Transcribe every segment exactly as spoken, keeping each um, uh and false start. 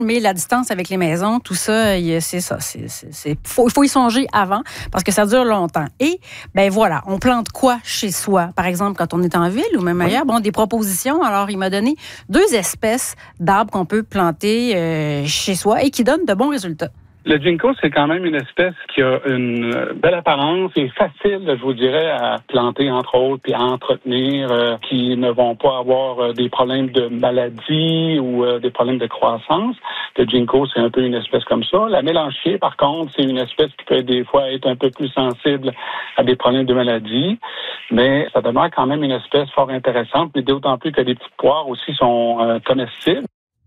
mais la distance avec les maisons, tout ça, c'est ça. Il faut, faut y songer avant parce que ça dure longtemps. Et, ben voilà, on plante quoi chez soi? Par exemple, quand on est en ville ou même oui. ailleurs, bon, des propositions. Alors, il m'a donné deux espèces d'arbres qu'on peut planter euh, chez soi et qui donnent de bons résultats. Le ginkgo, c'est quand même une espèce qui a une belle apparence et facile, je vous dirais, à planter, entre autres, et à entretenir, euh, qui ne vont pas avoir euh, des problèmes de maladie ou euh, des problèmes de croissance. Le ginkgo, c'est un peu une espèce comme ça. La mélanchier, par contre, c'est une espèce qui peut des fois être un peu plus sensible à des problèmes de maladie, mais ça demeure quand même une espèce fort intéressante, mais d'autant plus que les petites poires aussi sont euh, comestibles.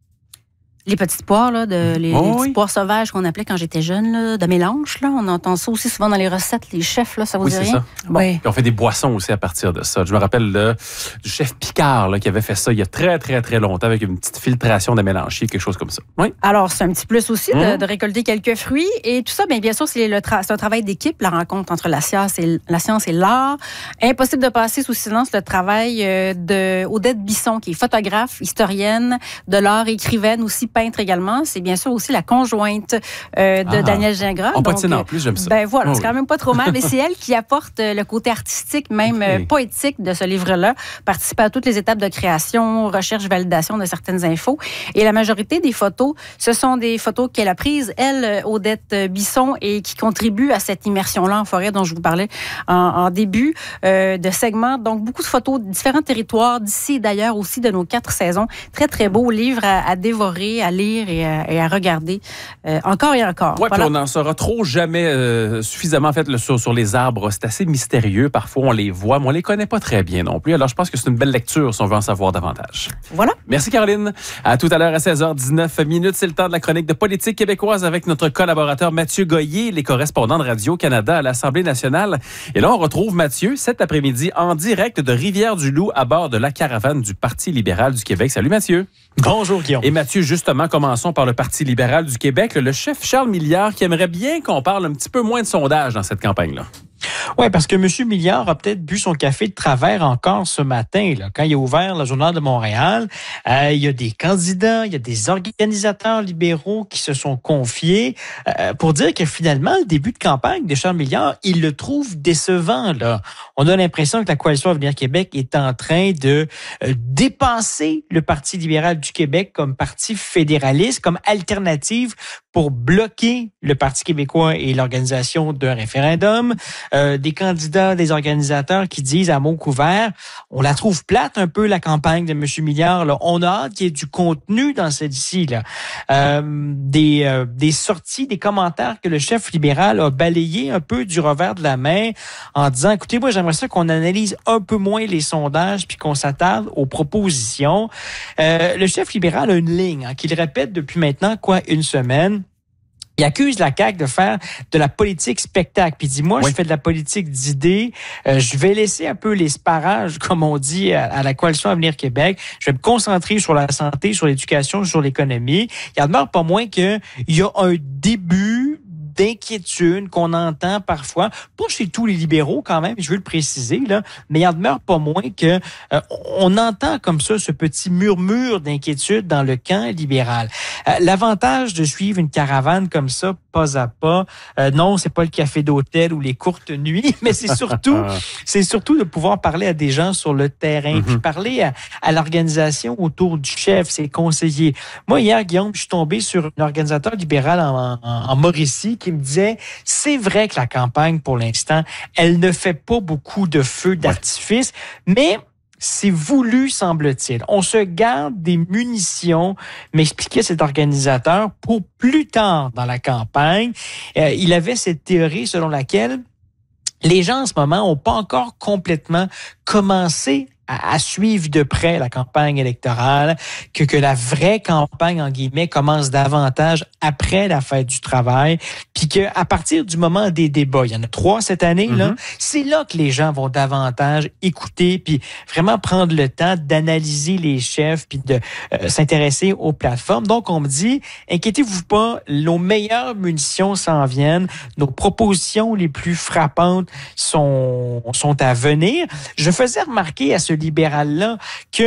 Les petites poires, là, de, les, oh, les oui. petites poires sauvages qu'on appelait quand j'étais jeune, là, de mélange. Là. On entend ça aussi souvent dans les recettes, les chefs, là, ça vous oui, dit c'est rien? Ça. Bon. Oui. Puis on fait des boissons aussi à partir de ça. Je me rappelle là, du chef Picard là, qui avait fait ça il y a très, très, très longtemps avec une petite filtration de mélanchier, quelque chose comme ça. Oui. Alors, c'est un petit plus aussi de, mmh. de récolter quelques fruits. Et tout ça, bien, bien sûr, c'est, le tra- c'est un travail d'équipe, la rencontre entre la science et, la science et l'art. Impossible de passer sous silence le travail de Odette Bisson, qui est photographe, historienne de l'art, écrivaine, aussi peintre également. C'est bien sûr aussi la conjointe euh, de ah, Daniel Gingras. On patine en plus, j'aime ça. Ben voilà, oh, c'est oui. quand même pas trop mal. Mais c'est elle qui apporte le côté artistique, même okay. euh, poétique de ce livre-là. Participe à toutes les étapes de création, recherche, validation de certaines infos. Et la majorité des photos, ce sont des photos qu'elle a prises, elle, Odette Bisson, et qui contribuent à cette immersion-là en forêt dont je vous parlais en, en début euh, de segment. Donc, beaucoup de photos de différents territoires, d'ici et d'ailleurs aussi de nos quatre saisons. Très, très beau livre à, à dévorer, à lire et à et à regarder euh, encore et encore. Oui, voilà. puis on n'en saura trop jamais euh, suffisamment fait le, sur, sur les arbres. C'est assez mystérieux. Parfois, on les voit, mais on les connaît pas très bien non plus. Alors, je pense que c'est une belle lecture si on veut en savoir davantage. Voilà. Merci, Caroline. À tout à l'heure à seize heures dix-neuf minutes. C'est le temps de la chronique de politique québécoise avec notre collaborateur Mathieu Goyer, les correspondants de Radio-Canada à l'Assemblée nationale. Et là, on retrouve Mathieu cet après-midi en direct de Rivière-du-Loup à bord de la caravane du Parti libéral du Québec. Salut, Mathieu. Bonjour, Guillaume. Et Mathieu, justement, commençons par le Parti libéral du Québec, le chef Charles Milliard qui aimerait bien qu'on parle un petit peu moins de sondage dans cette campagne-là. Oui, parce que M. Milliard a peut-être bu son café de travers encore ce matin, là, quand il a ouvert le Journal de Montréal. Euh, il y a des candidats, il y a des organisateurs libéraux qui se sont confiés euh, pour dire que finalement, le début de campagne de Charles Milliard, il le trouve décevant. Là. On a l'impression que la Coalition Avenir Québec est en train de euh, dépasser le Parti libéral du Québec comme parti fédéraliste, comme alternative pour bloquer le Parti québécois et l'organisation d'un référendum. Euh, des candidats, des organisateurs qui disent à mots couverts, on la trouve plate un peu la campagne de M. Milliard. Là. On a hâte qu'il y ait du contenu dans celle-ci. Là. Euh, des, euh, des sorties, des commentaires que le chef libéral a balayé un peu du revers de la main en disant, écoutez, moi j'aimerais ça qu'on analyse un peu moins les sondages puis qu'on s'attarde aux propositions. Euh, le chef libéral a une ligne hein, qu'il répète depuis maintenant quoi une semaine. Il accuse la C A Q de faire de la politique spectacle. Puis il dit, moi, oui. je fais de la politique d'idées. Euh, je vais laisser un peu les sparages, comme on dit, à, à la Coalition Avenir Québec. Je vais me concentrer sur la santé, sur l'éducation, sur l'économie. Il en demeure pas moins qu'il y a un début d'inquiétude qu'on entend parfois, pas chez tous les libéraux quand même, je veux le préciser, là, mais il en demeure pas moins que euh, on entend comme ça ce petit murmure d'inquiétude dans le camp libéral. Euh, l'avantage de suivre une caravane comme ça, pas à pas, euh, non, c'est pas le café d'hôtel ou les courtes nuits, mais c'est surtout, c'est surtout de pouvoir parler à des gens sur le terrain, mm-hmm. puis parler à, à l'organisation autour du chef, ses conseillers. Moi, hier, Guillaume, je suis tombé sur un organisateur libéral en, en, en Mauricie qui me disait, c'est vrai que la campagne, pour l'instant, elle ne fait pas beaucoup de feux d'artifice, ouais. mais c'est voulu, semble-t-il. On se garde des munitions, m'expliquait cet organisateur, pour plus tard dans la campagne. Euh, il avait cette théorie selon laquelle les gens, en ce moment, n'ont pas encore complètement commencé à, à suivre de près la campagne électorale, que, que la vraie campagne, en guillemets, commence davantage après la fête du travail, puis qu'à partir du moment des débats, il y en a trois cette année, mm-hmm. là, c'est là que les gens vont davantage écouter, puis vraiment prendre le temps d'analyser les chefs, puis de euh, s'intéresser aux plateformes. Donc, on me dit, inquiétez-vous pas, nos meilleures munitions s'en viennent, nos propositions les plus frappantes sont, sont à venir. Je faisais remarquer à ce libéral-là que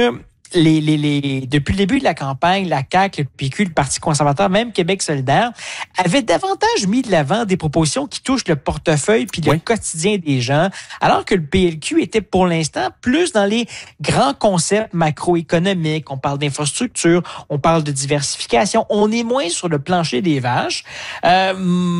Les, les, les, depuis le début de la campagne, la C A Q, le P Q, le Parti conservateur, même Québec solidaire, avaient davantage mis de l'avant des propositions qui touchent le portefeuille puis le oui. quotidien des gens, alors que le P L Q était pour l'instant plus dans les grands concepts macroéconomiques. On parle d'infrastructure, on parle de diversification, on est moins sur le plancher des vaches. Euh,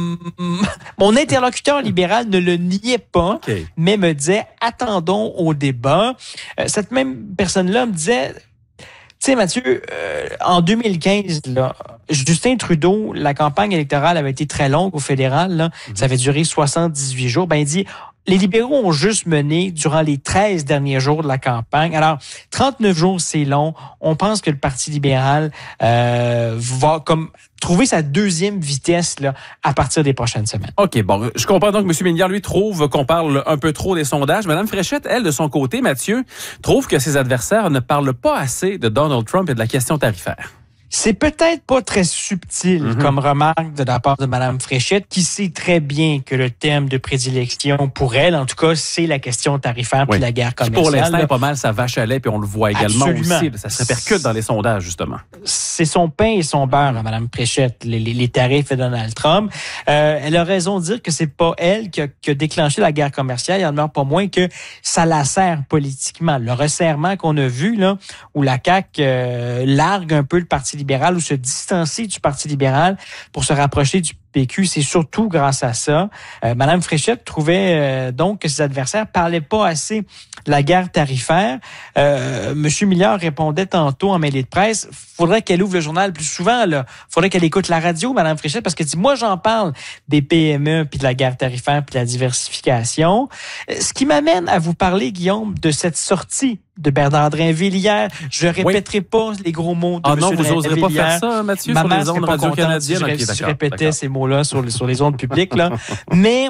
mon interlocuteur libéral ne le niait pas, okay. mais me disait « attendons au débat ». Cette même personne-là me disait... Tu sais, Mathieu, euh, en deux mille quinze, là, Justin Trudeau, la campagne électorale avait été très longue au fédéral. Là, mm-hmm. Ça avait duré soixante-dix-huit jours. Ben, il dit, les libéraux ont juste mené durant les treize derniers jours de la campagne. Alors, trente-neuf jours, c'est long. On pense que le Parti libéral euh, va comme trouver sa deuxième vitesse là, à partir des prochaines semaines. OK, bon, je comprends donc que M. Milliard, lui, trouve qu'on parle un peu trop des sondages. Mme Fréchette, elle, de son côté, Mathieu, trouve que ses adversaires ne parlent pas assez de Donald Trump et de la question tarifaire. C'est peut-être pas très subtil mm-hmm. comme remarque de la part de Mme Fréchette, qui sait très bien que le thème de prédilection pour elle, en tout cas, c'est la question tarifaire puis oui. la guerre commerciale. Pour l'instant, il y a pas mal sa vache à lait, puis on le voit également Absolument. aussi. Ça se répercute dans les sondages, justement. C'est son pain et son beurre, à Mme Fréchette, les, les, les tarifs de Donald Trump. Euh, elle a raison de dire que c'est pas elle qui a, qui a déclenché la guerre commerciale. Il en demeure pas moins que ça la sert politiquement. Le resserrement qu'on a vu, là, où la C A Q euh, largue un peu le Parti libéral ou se distancer du Parti libéral pour se rapprocher du P Q, c'est surtout grâce à ça. Euh, Madame Fréchette trouvait euh, donc que ses adversaires parlaient pas assez de la guerre tarifaire. Euh, Monsieur Milliard répondait tantôt en mêlée de presse, faudrait qu'elle ouvre le journal plus souvent, là. Faudrait qu'elle écoute la radio, Madame Fréchette, parce que dit, moi j'en parle des P M E, puis de la guerre tarifaire, puis de la diversification. Ce qui m'amène à vous parler, Guillaume, de cette sortie de Bernard Drainville hier. Je répéterai oui. pas les gros mots de ah M. non, vous n'oserez pas faire ça, Mathieu, Ma sur mère les ondes radio-canadiennes. Si je, okay, si je répétais d'accord. ces mots-là sur les, sur les ondes publiques, là. Mais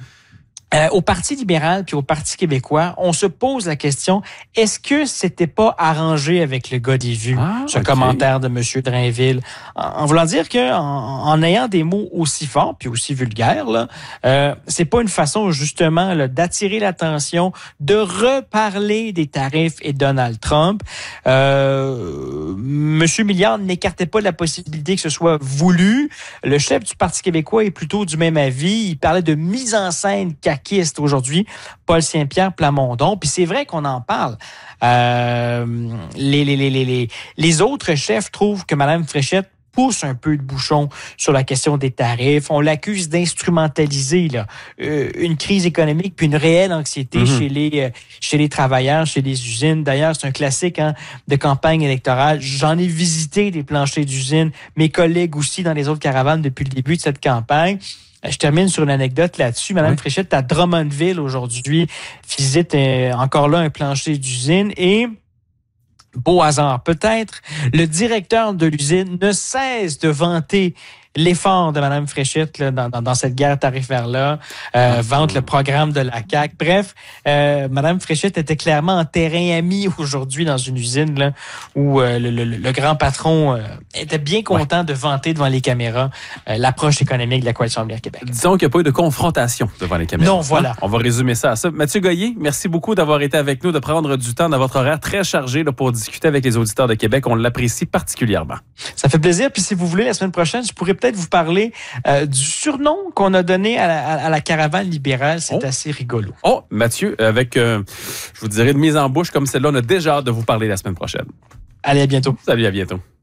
euh, au Parti libéral puis au Parti québécois, on se pose la question, est-ce que c'était pas arrangé avec le gars des vues, ah, ce okay. commentaire de M. Drainville, en, en voulant dire que en, en ayant des mots aussi forts puis aussi vulgaires, là, euh, c'est pas une façon justement là, d'attirer l'attention, de reparler des tarifs et Donald Trump. Euh, M. Milliard n'écartait pas la possibilité que ce soit voulu. Le chef du Parti québécois est plutôt du même avis. Il parlait de mise en scène caquiste aujourd'hui, Paul Saint-Pierre Plamondon. Puis c'est vrai qu'on en parle. Euh, les, les, les, les, les autres chefs trouvent que Mme Fréchette pousse un peu de bouchon sur la question des tarifs. On l'accuse d'instrumentaliser là, euh, une crise économique puis une réelle anxiété mm-hmm. chez les euh, chez les travailleurs, chez les usines. D'ailleurs, c'est un classique hein, de campagne électorale. J'en ai visité des planchers d'usines, mes collègues aussi dans les autres caravanes depuis le début de cette campagne. Je termine sur une anecdote là-dessus. Madame oui. Fréchette, à Drummondville aujourd'hui, visite euh, encore là un plancher d'usine et beau hasard peut-être, le directeur de l'usine ne cesse de vanter l'effort de Mme Fréchette là, dans, dans, dans cette guerre tarifaire-là, euh, vante le programme de la C A Q. Bref, euh, Mme Fréchette était clairement en terrain ami aujourd'hui dans une usine là, où euh, le, le, le grand patron euh, était bien content ouais. de vanter devant les caméras euh, l'approche économique de la Coalition Avenir Québec. Disons qu'il n'y a pas eu de confrontation devant les caméras. Non, voilà. Hein? On va résumer ça à ça. Mathieu Goyer, merci beaucoup d'avoir été avec nous, de prendre du temps dans votre horaire très chargé là, pour discuter avec les auditeurs de Québec. On l'apprécie particulièrement. Ça fait plaisir. Puis si vous voulez, la semaine prochaine, je pourrais peut-être vous parler euh, du surnom qu'on a donné à la, à la caravane libérale. C'est oh. assez rigolo. Oh, Mathieu, avec, euh, je vous dirais, une mise en bouche comme celle-là, on a déjà hâte de vous parler la semaine prochaine. Allez, à bientôt. Salut, à bientôt.